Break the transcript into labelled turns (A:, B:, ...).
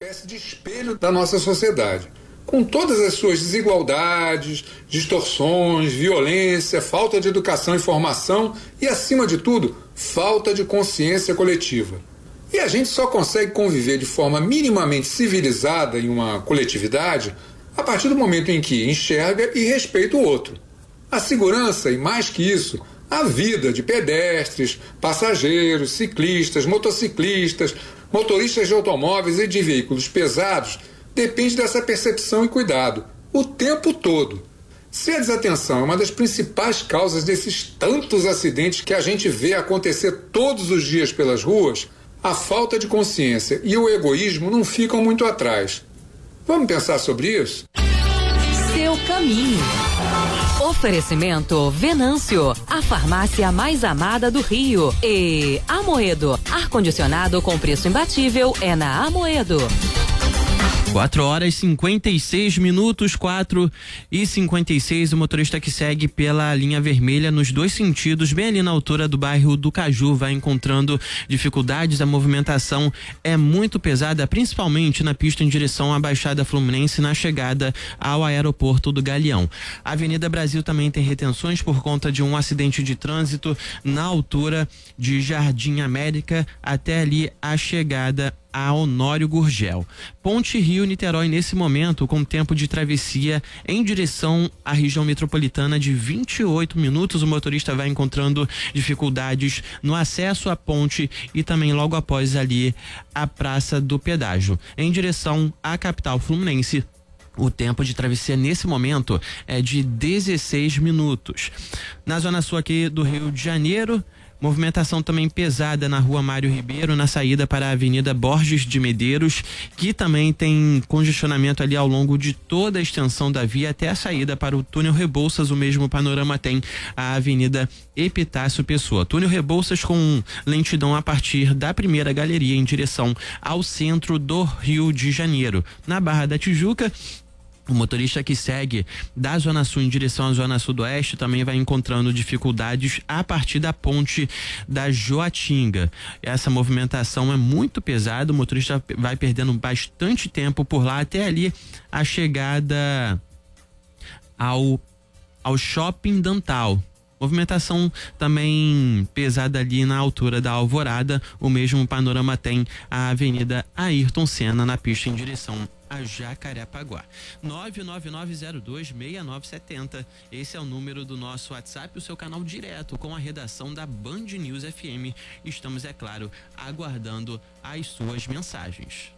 A: espécie de espelho da nossa sociedade, com todas as suas desigualdades, distorções, violência, falta de educação e formação e, acima de tudo, falta de consciência coletiva. E a gente só consegue conviver de forma minimamente civilizada em uma coletividade a partir do momento em que enxerga e respeita o outro. A segurança, e mais que isso, a vida de pedestres, passageiros, ciclistas, motociclistas, motoristas de automóveis e de veículos pesados depende dessa percepção e cuidado, o tempo todo. Se a desatenção é uma das principais causas desses tantos acidentes que a gente vê acontecer todos os dias pelas ruas, a falta de consciência e o egoísmo não ficam muito atrás. Vamos pensar sobre isso?
B: Seu caminho. Oferecimento Venâncio, a farmácia mais amada do Rio. E Amoedo, ar-condicionado com preço imbatível é na Amoedo.
C: 4h56, 4h56, o motorista que segue pela linha vermelha nos dois sentidos, bem ali na altura do bairro do Caju, vai encontrando dificuldades. A movimentação é muito pesada, principalmente na pista em direção à Baixada Fluminense, na chegada ao aeroporto do Galeão. A Avenida Brasil também tem retenções por conta de um acidente de trânsito na altura de Jardim América até ali a chegada a Honório Gurgel. Ponte Rio-Niterói nesse momento com tempo de travessia em direção à região metropolitana de 28 minutos. O motorista vai encontrando dificuldades no acesso à ponte e também logo após ali a Praça do Pedágio. Em direção à capital fluminense, o tempo de travessia nesse momento é de 16 minutos. Na zona sul aqui do Rio de Janeiro, movimentação também pesada na rua Mário Ribeiro, na saída para a Avenida Borges de Medeiros, que também tem congestionamento ali ao longo de toda a extensão da via até a saída para o túnel Rebouças. O mesmo panorama tem a Avenida Epitácio Pessoa. Túnel Rebouças com lentidão a partir da primeira galeria em direção ao centro do Rio de Janeiro. Na Barra da Tijuca, o motorista que segue da Zona Sul em direção à Zona Sudoeste também vai encontrando dificuldades a partir da ponte da Joatinga. Essa movimentação é muito pesada, o motorista vai perdendo bastante tempo por lá até ali a chegada ao Shopping Dantal. Movimentação também pesada ali na altura da Alvorada. O mesmo panorama tem a Avenida Ayrton Senna na pista em direção a Jacarepaguá. 999026970. Esse é o número do nosso WhatsApp, o seu canal direto com a redação da Band News FM. Estamos, é claro, aguardando as suas mensagens.